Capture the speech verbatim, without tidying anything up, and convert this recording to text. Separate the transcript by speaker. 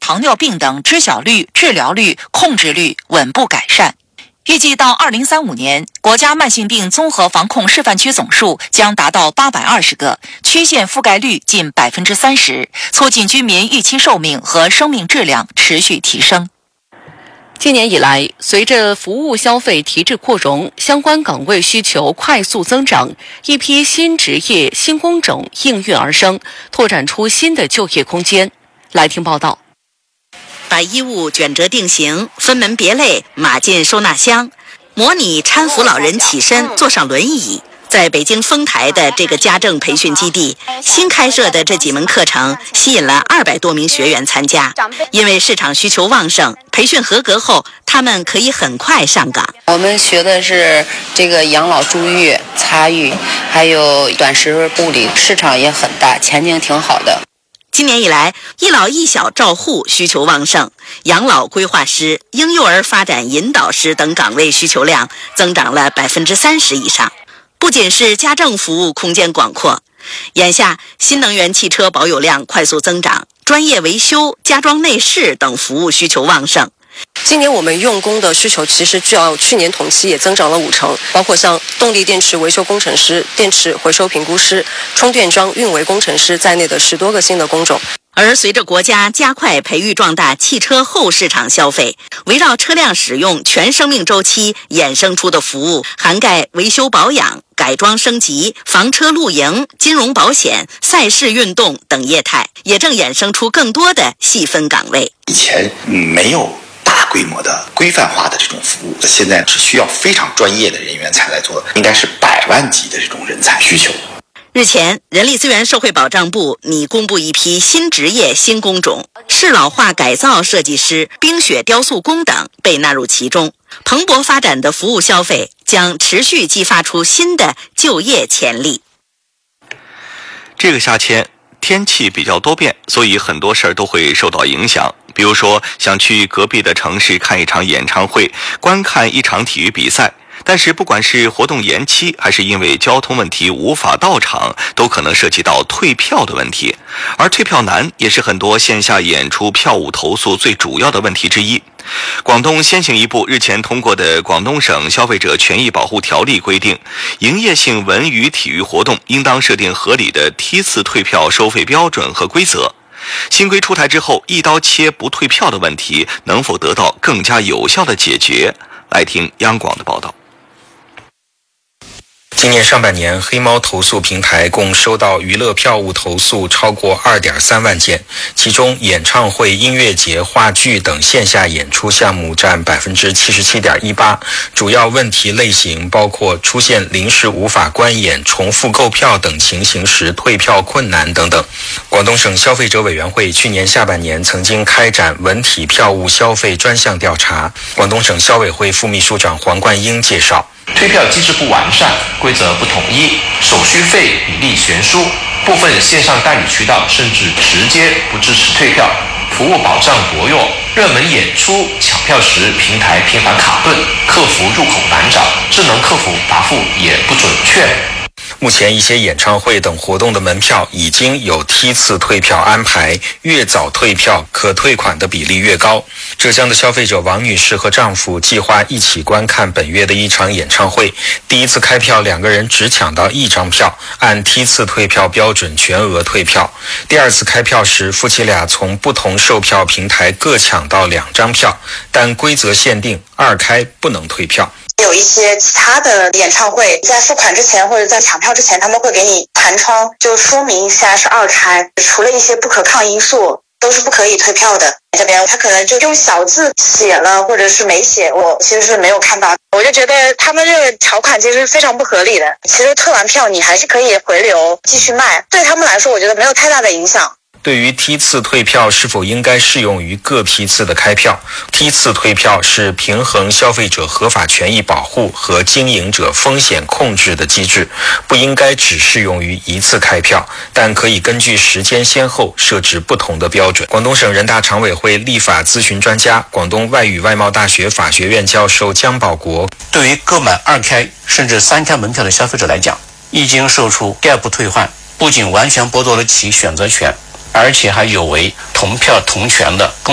Speaker 1: 糖尿病等知晓率、治疗率、控制率稳步改善。预计到二零三五年，国家慢性病综合防控示范区总数将达到八百二十个，区县覆盖率近百分之三十，促进居民预期寿命和生命质量持续提升。
Speaker 2: 今年以来，随着服务消费提质扩容，相关岗位需求快速增长，一批新职业、新工种应运而生，拓展出新的就业空间。来听报道。
Speaker 3: 把衣物卷折定型，分门别类码进收纳箱，模拟搀扶老人起身坐上轮椅。在北京丰台的这个家政培训基地，新开设的这几门课程吸引了二百多名学员参加。因为市场需求旺盛，培训合格后，他们可以很快上岗。
Speaker 4: 我们学的是这个养老助浴、擦浴，还有短时护理，市场也很大，前景挺好的。
Speaker 3: 今年以来，一老一小照护需求旺盛，养老规划师、婴幼儿发展引导师等岗位需求量增长了百分之三十以上。不仅是家政服务空间广阔，眼下新能源汽车保有量快速增长，专业维修、家装内饰等服务需求旺盛。
Speaker 5: 今年我们用工的需求其实较去年同期也增长了五成，包括像动力电池维修工程师、电池回收评估师、充电桩运维工程师在内的十多个新的工种。
Speaker 3: 而随着国家加快培育壮大汽车后市场消费，围绕车辆使用全生命周期衍生出的服务，涵盖维修保养、改装升级、房车露营、金融保险、赛事运动等业态，也正衍生出更多的细分岗位。
Speaker 6: 以前没有大规模的规范化的这种服务，现在是需要非常专业的人员才来做，应该是百万级的这种人才需求。
Speaker 3: 日前，人力资源社会保障部拟公布一批新职业、新工种，适老化改造设计师、冰雪雕塑工等被纳入其中。蓬勃发展的服务消费将持续激发出新的就业潜力。
Speaker 7: 这个夏天天气比较多变，所以很多事儿都会受到影响。比如说，想去隔壁的城市看一场演唱会，观看一场体育比赛。但是不管是活动延期，还是因为交通问题无法到场，都可能涉及到退票的问题。而退票难也是很多线下演出票务投诉最主要的问题之一。广东先行一步日前通过的《广东省消费者权益保护条例》规定，营业性文娱体育活动应当设定合理的梯次退票收费标准和规则。新规出台之后，一刀切不退票的问题能否得到更加有效的解决？来听央广的报道。
Speaker 8: 今年上半年，黑猫投诉平台共收到娱乐票务投诉超过 二点三万件，其中演唱会、音乐节、话剧等线下演出项目占 百分之七十七点一八， 主要问题类型包括出现临时无法观演、重复购票等情形时退票困难等等。广东省消费者委员会去年下半年曾经开展文体票务消费专项调查，广东省消委会副秘书长黄冠英介绍，
Speaker 9: 退票机制不完善，规则不统一，手续费比例悬殊，部分线上代理渠道甚至直接不支持退票，服务保障薄弱，热门演出抢票时平台频繁卡顿，客服入口难找，智能客服答复也不准确。
Speaker 8: 目前一些演唱会等活动的门票已经有梯次退票安排，越早退票可退款的比例越高。浙江的消费者王女士和丈夫计划一起观看本月的一场演唱会，第一次开票两个人只抢到一张票，按梯次退票标准全额退票。第二次开票时，夫妻俩从不同售票平台各抢到两张票，但规则限定二开不能退票。
Speaker 10: 有一些其他的演唱会在付款之前或者在抢票之前，他们会给你弹窗，就说明现在是二开，除了一些不可抗因素都是不可以退票的。这边他可能就用小字写了或者是没写，我其实是没有看到。我就觉得他们这个条款其实非常不合理的。其实退完票你还是可以回流继续卖，对他们来说我觉得没有太大的影响。
Speaker 8: 对于梯次退票是否应该适用于各批次的开票，梯次退票是平衡消费者合法权益保护和经营者风险控制的机制，不应该只适用于一次开票，但可以根据时间先后设置不同的标准。广东省人大常委会立法咨询专家、广东外语外贸大学法学院教授姜保国，
Speaker 11: 对于购买二开甚至三开门票的消费者来讲，一经售出概不退换，不仅完全剥夺了其选择权，而且还有违同票同权的